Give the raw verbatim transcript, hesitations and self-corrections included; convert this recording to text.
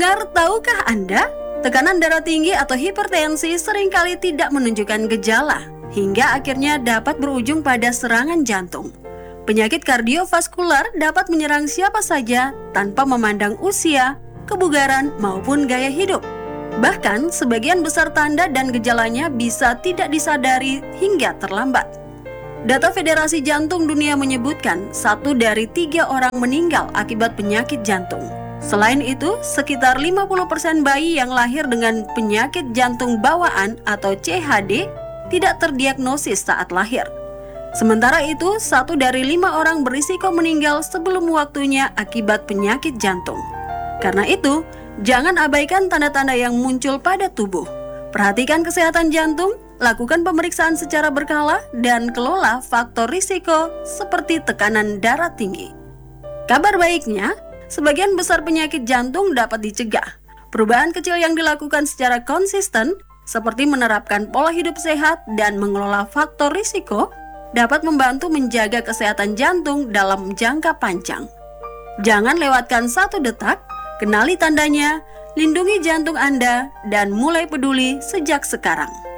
Pendengar, tahukah Anda, tekanan darah tinggi atau hipertensi seringkali tidak menunjukkan gejala, hingga akhirnya dapat berujung pada serangan jantung. Penyakit kardiovaskular dapat menyerang siapa saja tanpa memandang usia, kebugaran, maupun gaya hidup. Bahkan, sebagian besar tanda dan gejalanya bisa tidak disadari hingga terlambat. Data Federasi Jantung Dunia menyebutkan satu dari tiga orang meninggal akibat penyakit jantung. Selain itu, sekitar lima puluh persen bayi yang lahir dengan penyakit jantung bawaan atau C H D tidak terdiagnosis saat lahir. Sementara itu, satu dari lima orang berisiko meninggal sebelum waktunya akibat penyakit jantung. Karena itu, jangan abaikan tanda-tanda yang muncul pada tubuh. Perhatikan kesehatan jantung, lakukan pemeriksaan secara berkala, dan kelola faktor risiko seperti tekanan darah tinggi. Kabar baiknya, sebagian besar penyakit jantung dapat dicegah. Perubahan kecil yang dilakukan secara konsisten, seperti menerapkan pola hidup sehat dan mengelola faktor risiko, dapat membantu menjaga kesehatan jantung dalam jangka panjang. Jangan lewatkan satu detak, kenali tandanya, lindungi jantung Anda, dan mulai peduli sejak sekarang.